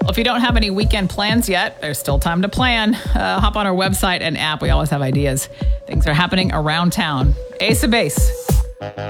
If you don't have any weekend plans yet, there's still time to plan. Hop on our website and app. We always have ideas. Things are happening around town. Ace of Base.